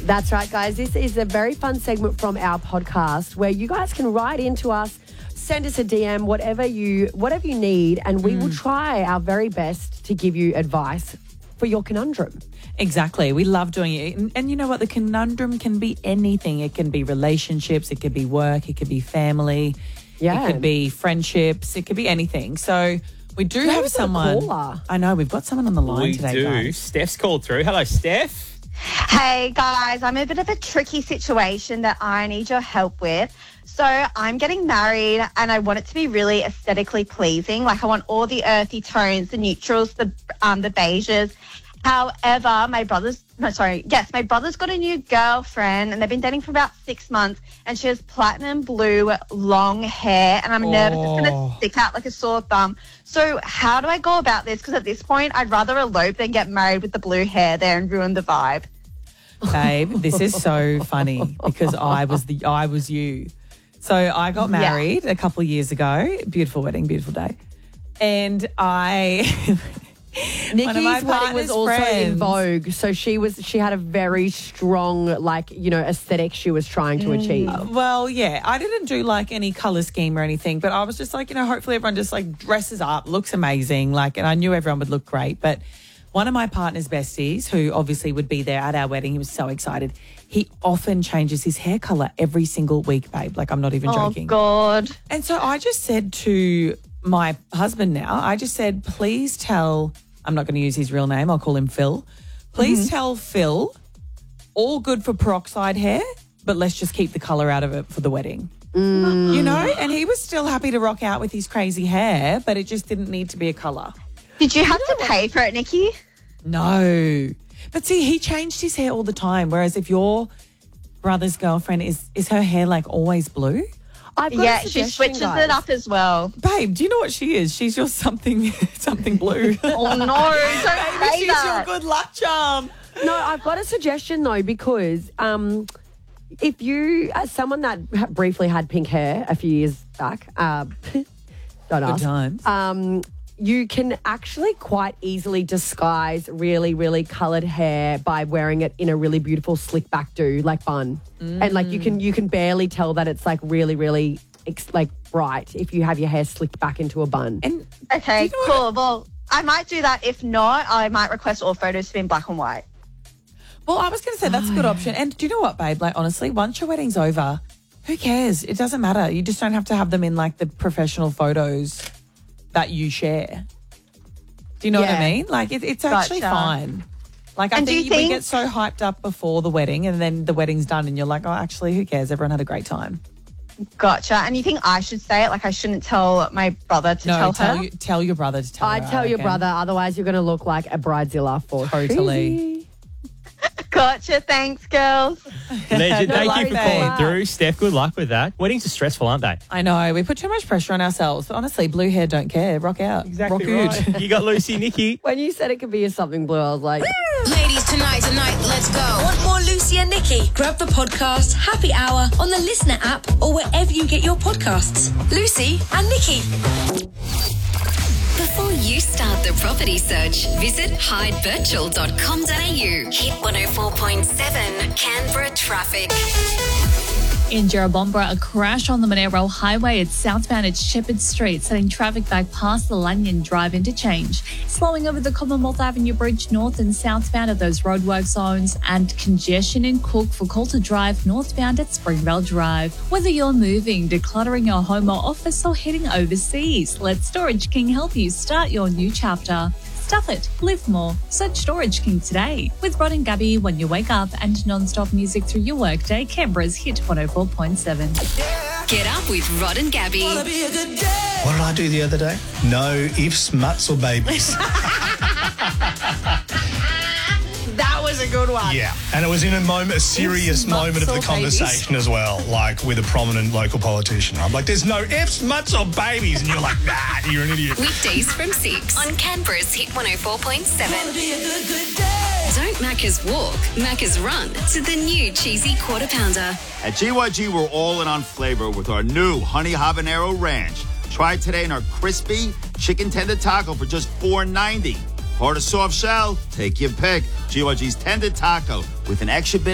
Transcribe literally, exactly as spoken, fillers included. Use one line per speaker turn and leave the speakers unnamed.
That's right, guys. This is a very fun segment from our podcast where you guys can write into us, send us a D M, whatever you whatever you need, and we mm. will try our very best to give you advice for your conundrum.
Exactly. We love doing it. And, and you know what? The conundrum can be anything. It can be relationships. It could be work. It could be family.
Yeah.
It could be friendships. It could be anything. So we do
Today
have someone. I know. We've got someone on the line
we
today,
do.
guys.
Steph's called through. Hello, Steph.
Hey guys, I'm in a bit of a tricky situation that I need your help with. So I'm getting married and I want it to be really aesthetically pleasing. Like I want all the earthy tones, the neutrals, the um the beiges. However, my brother's, no, sorry, yes, my brother's got a new girlfriend and they've been dating for about six months and she has platinum blue long hair and I'm oh. nervous it's going to stick out like a sore thumb. So how do I go about this? Because at this point, I'd rather elope than get married with the blue hair there and ruin the vibe.
Babe, this is so funny because I was the I was you. So I got married yeah. a couple of years ago. Beautiful wedding, beautiful day. And I...
Nikki's wedding was also
friends.
in vogue, so she was she had a very strong, like, you know, aesthetic she was trying to achieve.
Uh, well, yeah, I didn't do like any color scheme or anything, but I was just like, you know, hopefully everyone just like dresses up, looks amazing, like, and I knew everyone would look great. But one of my partner's besties, who obviously would be there at our wedding, he was so excited. He often changes his hair color every single week, babe. Like, I'm not even joking.
Oh God!
And so I just said to my husband now, I just said, please tell. I'm not going to use his real name. I'll call him Phil. Please mm-hmm. tell Phil, all good for peroxide hair, but let's just keep the colour out of it for the wedding.
Mm.
You know? And he was still happy to rock out with his crazy hair, but it just didn't need to be a colour.
Did you have you know to pay for it, Nikki?
No. But see, he changed his hair all the time, whereas if your brother's girlfriend, is, is her hair like always blue?
I've got
yeah,
a
she switches
guys.
it up as well.
Babe, do you know what she is? She's your something something blue.
Oh, no, don't
Maybe
say
she's
that.
your good luck charm.
No, I've got a suggestion, though, because um, if you, as someone that ha- briefly had pink hair a few years back, uh, don't ask.
Good times.
Um, you can actually quite easily disguise really, really coloured hair by wearing it in a really beautiful slick back do, like bun. Mm. And like you can you can barely tell that it's like really, really ex- like bright if you have your hair slicked back into a bun.
And
okay,
you know
cool.
what?
Well, I might do that. If not, I might request all photos to be in black and white.
Well, I was going to say that's a good option. And do you know what, babe? Like, honestly, once your wedding's over, who cares? It doesn't matter. You just don't have to have them in like the professional photos that you share. Do you know
Yeah.
what I mean? Like, it, it's actually
Gotcha.
fine. Like, I
And do
think,
you
we
think-
get so hyped up before the wedding and then the wedding's done and you're like, oh, actually, who cares? Everyone had a great time.
Gotcha. And you think I should say it? Like I shouldn't tell my brother to
No,
tell,
tell,
her?
you, tell your brother to tell
I'd
her.
tell
I
your
reckon.
brother, otherwise you're going to look like a bridezilla for
Totally.
Susie.
Gotcha. Thanks, girls.
Legend,
No
thank you
worries,
for
babe.
calling through. Steph, good luck with that. Weddings are stressful, aren't they?
I know. We put too much pressure on ourselves. But honestly, blue hair don't care. Rock out. Rock good.
You got Lucy, Nikki.
When you said it could be a something blue, I was like...
Ladies, tonight, tonight, let's go. Want more Lucy and Nikki? Grab the podcast Happy Hour on the Listener app or wherever you get your podcasts. Lucy and Nikki.
Before you start the property search, visit hyde virtual dot com dot a u. Hit one oh four point seven Canberra traffic.
In Jerrabomberra, a crash on the Monero Highway at southbound at Shepherd Street, setting traffic back past the Lanyon Drive interchange. Slowing over the Commonwealth Avenue Bridge north and southbound at those roadwork zones, and congestion in Cook for Coulter Drive northbound at Springvale Drive. Whether you're moving, decluttering your home or office, or heading overseas, let Storage King help you start your new chapter. Stuff it, live more. Search Storage King today. With Rod and Gabby when you wake up and non-stop music through your workday, Canberra's Hit one oh four point seven.
Get up with Rod and Gabby.
What did I do the other day? No ifs, muts or babies.
That was a good one.
Yeah, and it was in a moment, a serious
Ifs,
moment of
mutts,
the
or babies.
conversation as well, like with a prominent local politician. I'm like, there's no ifs, muts or babies. And you're like, nah, you're an idiot.
Weekdays from six on Canberra's Hit one oh four point seven. Don't Macca's walk, Macca's run to the new cheesy quarter pounder.
At G Y G, we're all in on flavor with our new Honey Habanero Ranch. Try it today in our crispy chicken tender taco for just four ninety. Hard or soft shell, take your pick. G Y G's tender taco with an extra bit